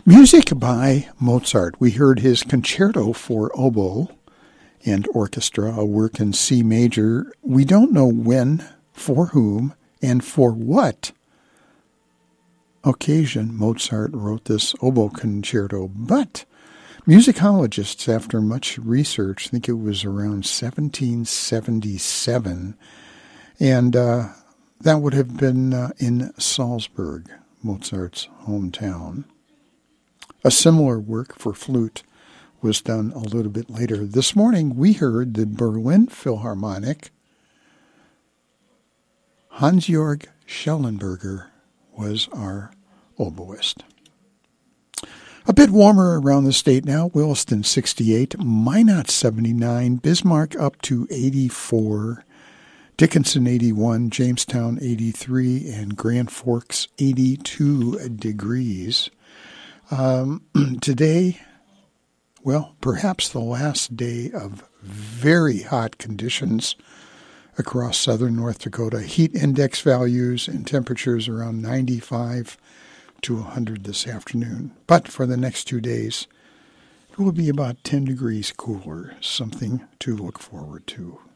Music by Mozart. We heard his Concerto for Oboe and Orchestra, a work in C major. We don't know when, for whom, and for what occasion Mozart wrote this oboe concerto, but musicologists, after much research, think it was around 1777, and that would have been in Salzburg, Mozart's hometown. A similar work for flute was done a little bit later. This morning we heard the Berlin Philharmonic. Hans-Georg Schellenberger was our oboist. A bit warmer around the state now. Williston 68, Minot 79, Bismarck up to 84, Dickinson 81, Jamestown 83, and Grand Forks 82 degrees. Today, well, perhaps the last day of very hot conditions across southern North Dakota. Heat index values and temperatures around 95 to 100 this afternoon. But for the next 2 days, it will be about 10 degrees cooler, something to look forward to.